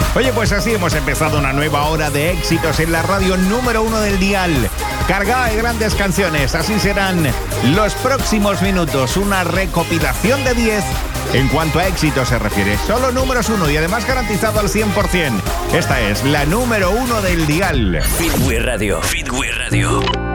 Oye, pues así hemos empezado una nueva hora de éxitos en la radio número 1 del dial. Cargada de grandes canciones, así serán los próximos minutos. Una recopilación de 10 en cuanto a éxitos se refiere. Solo números 1 y además garantizado al 100%. Esta es la número 1 del dial. Fitway Radio. Fitway Radio.